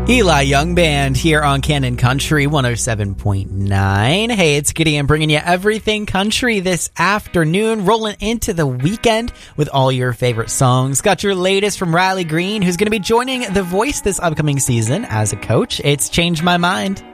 Eli Young Band here on Canon Country 107.9. Hey, it's Gideon bringing you everything country this afternoon, rolling into the weekend with all your favorite songs. Got your latest from Riley Green, who's going to be joining The Voice this upcoming season as a coach. It's Changed My Mind.